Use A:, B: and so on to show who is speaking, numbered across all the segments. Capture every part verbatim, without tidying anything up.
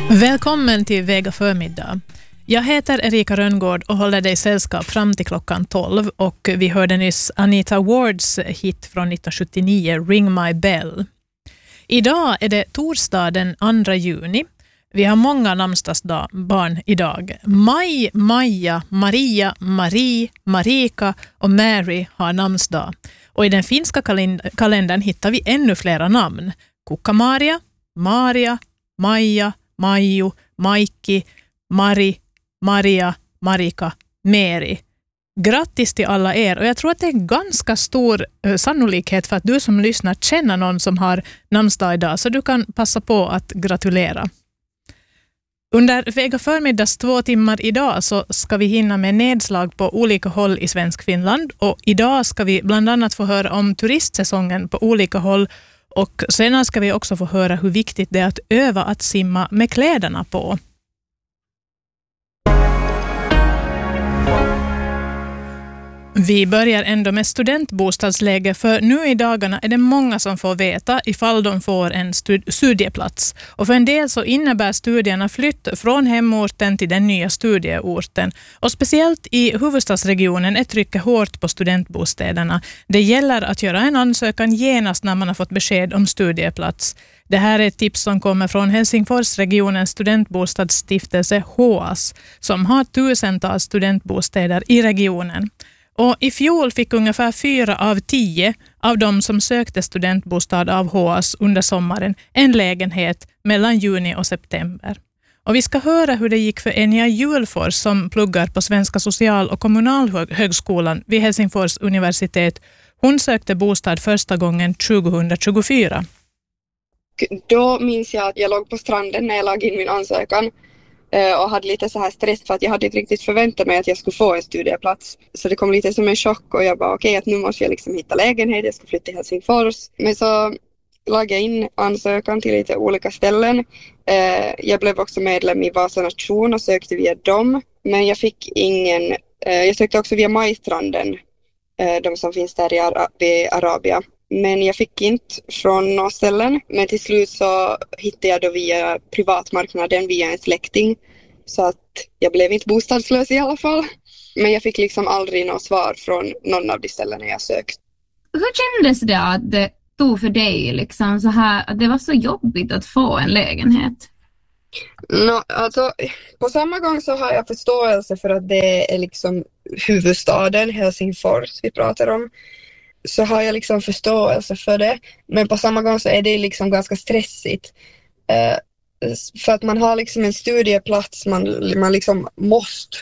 A: Välkommen till Vega förmiddag. Jag heter Erika Rönngård och håller dig sällskap fram till klockan tolv, och vi hörde nyss Anita Wards hit från nittonhundrasjuttionio, Ring My Bell. Idag är det torsdag den andra juni. Vi har många namnsdagsbarn idag. Maj, Maja, Maria, Marie, Marika och Mary har namnsdag. Och i den finska kalend- kalendern hittar vi ännu flera namn. Kukka-Maria, Maria, Maja, Maiju, Maikki, Mari, Maria, Marika, Meri. Grattis till alla er, och jag tror att det är ganska stor uh, sannolikhet för att du som lyssnar känner någon som har namnsdag idag, så du kan passa på att gratulera. Under Vega förmiddags två timmar idag så ska vi hinna med nedslag på olika håll i svensk Finland, och idag ska vi bland annat få höra om turistsäsongen på olika håll, och senare ska vi också få höra hur viktigt det är att öva att simma med kläderna på. Vi börjar ändå med studentbostadsläge, för nu i dagarna är det många som får veta ifall de får en stud- studieplats. Och för en del så innebär studierna flytt från hemorten till den nya studieorten. Och speciellt i huvudstadsregionen är trycket hårt på studentbostäderna. Det gäller att göra en ansökan genast när man har fått besked om studieplats. Det här är ett tips som kommer från Helsingforsregionens studentbostadsstiftelse H A S, som har tusentals studentbostäder i regionen. Och i fjol fick ungefär fyra av tio av de som sökte studentbostad av H A S under sommaren en lägenhet mellan juni och september. Och vi ska höra hur det gick för Enya Julfors som pluggar på Svenska social- och kommunalhögskolan vid Helsingfors universitet. Hon sökte bostad första gången tjugohundratjugofyra.
B: Då minns jag att jag låg på stranden när jag lade in min ansökan och hade lite så här stress för att jag hade inte riktigt förväntat mig att jag skulle få en studieplats. Så det kom lite som en chock, och jag bara okej, okay, att nu måste jag liksom hitta lägenhet, jag ska flytta till Helsingfors. Men så lagade jag in ansökan till lite olika ställen. Jag blev också medlem i Vasa Nation och sökte via dem. Men jag fick ingen, jag sökte också via Majstranden, de som finns där i Ara- Arabia. Men jag fick inte från några ställen. Men till slut så hittade jag då via privatmarknaden via en släkting. Så att jag blev inte bostadslös i alla fall. Men jag fick liksom aldrig något svar från någon av de ställena jag sökt.
C: Hur kändes det att det tog för dig liksom så här, att det var så jobbigt att få en lägenhet?
B: No, alltså, på samma gång så har jag förståelse för att det är liksom huvudstaden Helsingfors vi pratar om. Så har jag liksom förståelse för det. Men på samma gång så är det liksom ganska stressigt. Eh, för att man har liksom en studieplats. Man, man liksom måste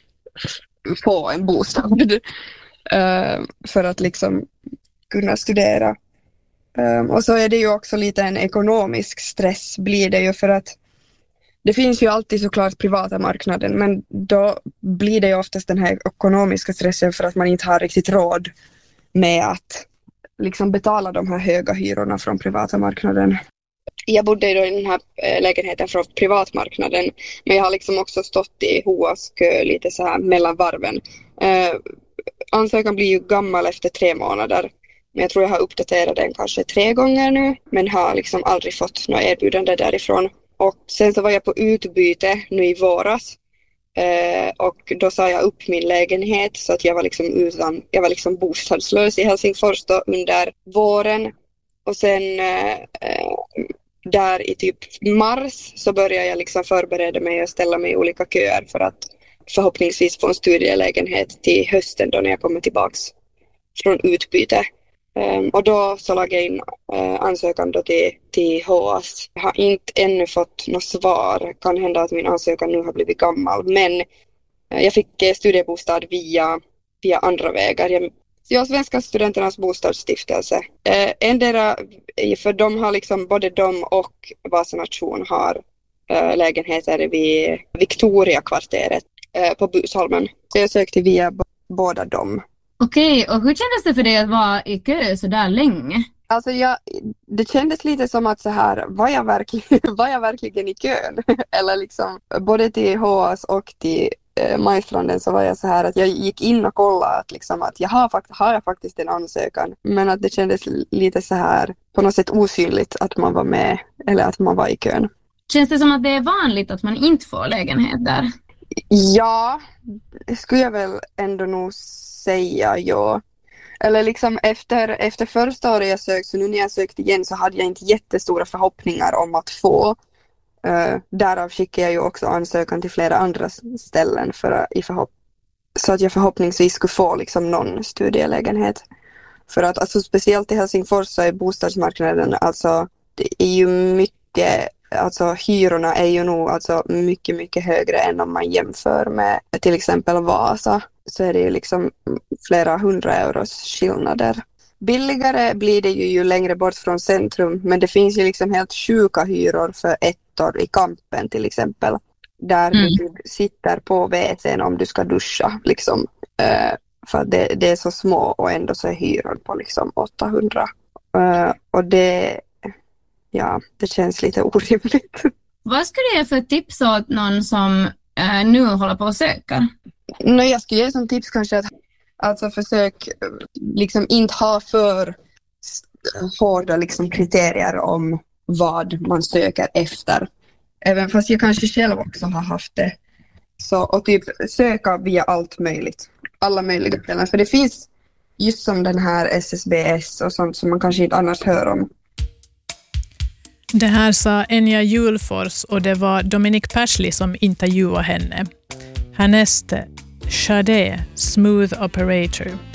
B: få en bostad. eh, för att liksom kunna studera. Eh, och så är det ju också lite en ekonomisk stress blir det ju, för att det finns ju alltid såklart privata marknaden. Men då blir det ju oftast den här ekonomiska stressen för att man inte har riktigt råd med att liksom betala de här höga hyrorna från privata marknaden. Jag bodde då i den här lägenheten från privatmarknaden, men jag har liksom också stått i H A S kö lite så här mellan varven. Eh, ansökan blir ju gammal efter tre månader, men jag tror jag har uppdaterat den kanske tre gånger nu, men har liksom aldrig fått något erbjudande därifrån. Och sen så var jag på utbyte nu i våras. Eh, och då sa jag upp min lägenhet så att jag var liksom utan, jag var liksom bostadslös i Helsingfors då under våren. Och sen eh, där i typ mars så började jag liksom förbereda mig och ställa mig i olika köer för att förhoppningsvis få en studielägenhet till hösten då när jag kommer tillbaks från utbyte. Um, och då så lade jag in uh, ansökan då till, till H A S. Jag har inte ännu fått något svar. Kan hända att min ansökan nu har blivit gammal. Men uh, jag fick uh, studiebostad via, via andra vägar. Jag, jag Svenska studenternas bostadsstiftelse. Uh, endera, för de har liksom, både de och Vasa Nation har uh, lägenheter vid Victoria-kvarteret uh, på Busholmen. Så jag sökte via b- båda dem.
C: Okej, och hur kändes det för dig att vara i kö så där länge?
B: Alltså jag, det kändes lite som att så här, var jag verkligen, var jag verkligen i kön? Eller liksom, både till H A S och till eh, Majstranden så var jag så här att jag gick in och kollade att, liksom, att jag har, fakt- har jag faktiskt en ansökan. Men att det kändes lite så här, på något sätt osynligt att man var med, eller att man var i kön.
C: Känns det som att det är vanligt att man inte får lägenhet där?
B: Ja, det skulle jag väl ändå nog säga, ja. Eller liksom efter, efter första året jag sökte, så nu när jag sökte igen så hade jag inte jättestora förhoppningar om att få. Uh, därav skickade jag ju också ansökan till flera andra ställen för, i förhopp- så att jag förhoppningsvis skulle få liksom någon studielägenhet. För att alltså, speciellt i Helsingfors så är bostadsmarknaden, alltså det är ju mycket, alltså hyrorna är ju nog alltså mycket mycket högre än om man jämför med till exempel Vasa, så är det ju liksom flera hundra euros skillnader. Billigare blir det ju ju längre bort från centrum, men det finns ju liksom helt sjuka hyror för ettor i Kampen till exempel, där mm. du sitter på W C:n om du ska duscha liksom. Uh, för det, det är så små och ändå så är hyran på liksom åttahundra. Uh, och det, ja, det känns lite orimligt.
C: Vad skulle du ge för tips åt någon som uh, nu håller på att söka?
B: No, jag skulle ge som tips kanske att alltså försök liksom inte ha för hårda liksom kriterier om vad man söker efter. Även fast jag kanske själv också har haft det. Så, och typ söka via allt möjligt. Alla möjliga ställen. För det finns just som den här S S B S och sånt som man kanske inte annars hör om.
A: Det här sa Enya Julfors och det var Dominic Persley som intervjuade henne. Härnäst Sade, Smooth Operator.